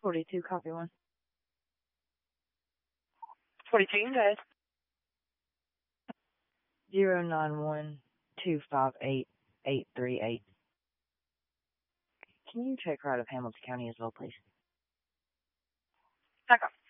42, copy 1. 42, you guys. 091258838. Can you check right of Hamilton County as well, please? Back up.